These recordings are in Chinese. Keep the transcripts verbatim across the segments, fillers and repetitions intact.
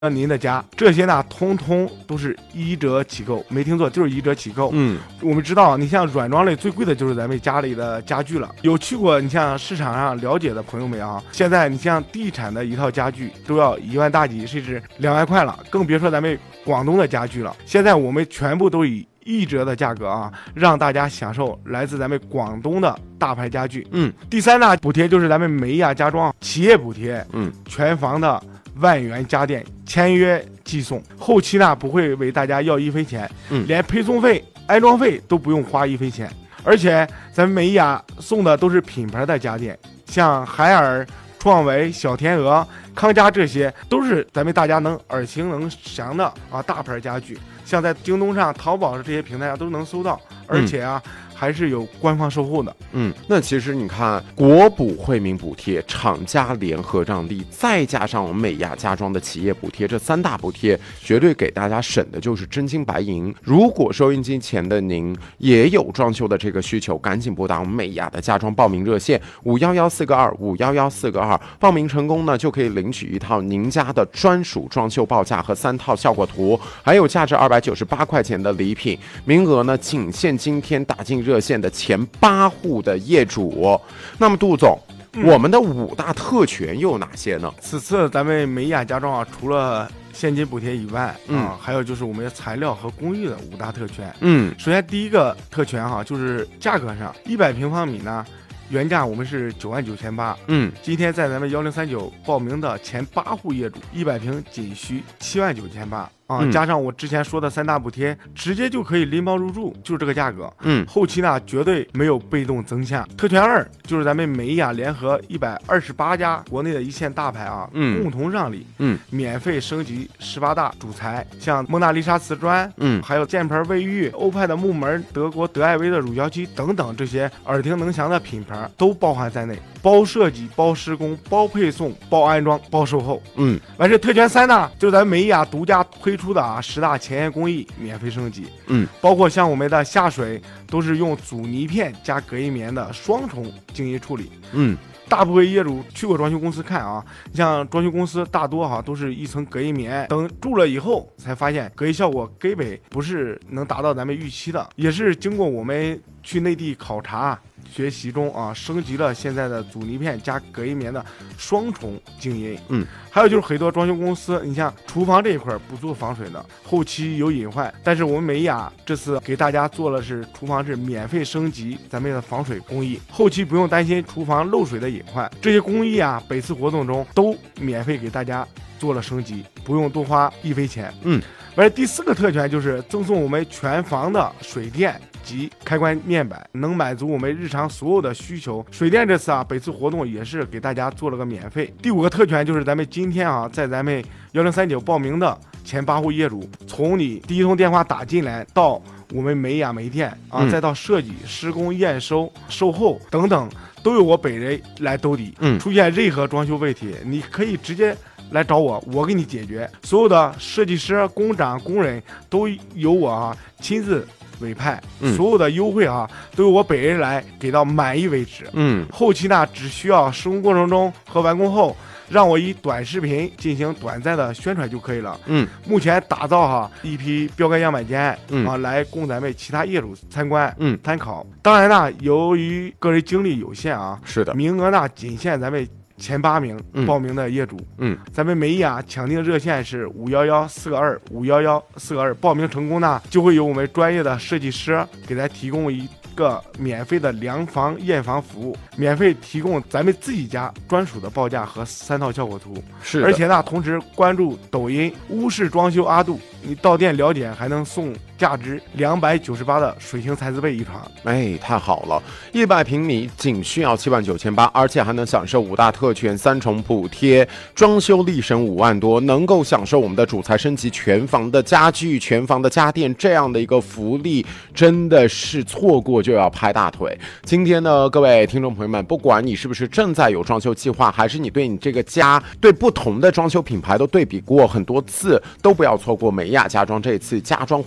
您的家，这些呢，通通都是一折起购，没听错，就是一折起购。 嗯， 我们知道，你像软装类最贵的就是咱们家里的家具了。有去过你像市场上了解的朋友们啊，现在你像地产的一套家具都要一万大几，甚至两万块了，更别说咱们广东的家具了。现在我们全部都以一折的价格啊，让大家享受来自咱们广东的大牌家具。 嗯， 第三大补贴就是咱们美雅家装企业补贴， 嗯， 全房的万元家电签约寄送，后期呢不会为大家要一分钱， 嗯， 连配送费、安装费都不用花一分钱，而且咱们美雅送的都是品牌的家电，像海尔、创维、小天鹅、康佳，这些都是咱们大家能耳熟能详的啊大牌家具，像在京东上、淘宝这些平台上都能搜到，而且啊、嗯、还是有官方售后的。 嗯，那其实你看，国补惠民补贴、厂家联合让利，再加上我们美雅家装的企业补贴，这三大补贴绝对给大家省的就是真金白银。如果收音机前的您也有装修的这个需求，赶紧拨打我们美雅的家装报名热线五幺幺四个二五幺幺四个二，报名成功呢就可以领取一套您家的专属装修报价和三套效果图，还有价值二百九十八块钱的礼品，名额呢仅限今天打进热线的前八户的业主。那么杜总，嗯、我们的五大特权又有哪些呢？ 此次咱们美雅家装啊，除了现金补贴以外， 嗯、 啊，还有就是我们材料和工艺的五大特权。 嗯， 首先第一个特权哈、啊，就是价格上，一百平方米呢，原价我们是九万九千八， 嗯， 今天在咱们幺零三九报名的前八户业主，一百平仅需七万九千八。啊， 嗯、 加上我之前说的三大补贴，直接就可以拎包入住，就是这个价格。 嗯， 后期呢绝对没有被动增项。特权二就是咱们美雅联合一百二十八家国内的一线大牌啊， 嗯， 共同让利， 嗯， 免费升级十八大主材，像蒙娜丽莎瓷砖， 嗯， 还有箭牌卫浴、欧派的木门、德国德艾威的乳胶漆等等，这些耳听能详的品牌都包含在内，包设计、包施工、包配送、包安装、包售后。 嗯， 完事特权三呢，就是咱美雅独家推出的啊十大前沿工艺免费升级， 嗯， 包括像我们的下水都是用阻尼片加隔音棉的双重静音处理， 嗯， 大部分业主去过装修公司看啊，像装修公司大多哈、啊、都是一层隔音棉，等住了以后才发现隔音效果根本不是能达到咱们预期的，也是经过我们去内地考察学习中啊，升级了现在的阻尼片加隔音棉的双重静音。 嗯， 还有就是很多装修公司，你像厨房这一块不做防水的，后期有隐患，但是我们美雅这次给大家做了是厨房是免费升级咱们的防水工艺，后期不用担心厨房漏水的隐患。这些工艺啊，本次活动中都免费给大家做了升级，不用多花一分钱。 嗯， 而第四个特权就是赠送我们全房的水电及开关面板，能满足我们日常所有的需求。水电这次啊，本次活动也是给大家做了个免费。第五个特权就是咱们今天啊，在咱们幺零三九报名的前八户业主，从你第一通电话打进来到我们美雅煤店啊、 嗯， 再到设计、施工、验收、售后等等，都由我本人来兜底。 嗯， 出现任何装修问题，你可以直接来找我，我给你解决。所有的设计师、工长、工人都由我啊亲自委派， 嗯、 所有的优惠啊都由我本人来给到满意为止。 嗯， 后期呢只需要施工过程中和完工后，让我以短视频进行短暂的宣传就可以了。 嗯， 目前打造哈一批标杆样板间， 嗯啊，来供咱们其他业主参观， 嗯， 参考。当然呢，由于个人精力有限啊， 是的， 名额呢仅限咱们前八名报名的业主。 嗯， 咱们美雅抢定热线是五幺幺四个二五幺幺四个二，报名成功呢，就会有我们专业的设计师给咱提供一个免费的量房验房服务，免费提供咱们自己家专属的报价和三套效果图。 是， 而且呢，同时关注抖音屋式装修阿杜，你到店了解还能送价值两百九十八的水晶蚕丝被一床。 哎，太好了！一百平米仅需要七万九千八，而且还能享受五大特权、三重补贴，装修立省五万多，能够享受我们的主材升级全房的家具、全房的家电这样的一个福利，真的是错过就要拍大腿。今天呢，各位听众朋友们，不管你是不是正在有装修计划，还是你对你这个家对不同的装修品牌都对比过很多次，都不要错过美雅家装这次家装惠民补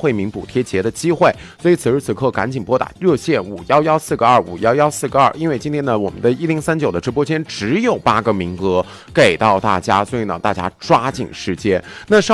补贴节的机会，所以此时此刻赶紧拨打热线五幺幺四个二五幺幺四个二，因为今天呢我们的一零三九的直播间只有八个名额给到大家，所以呢大家抓紧时间。那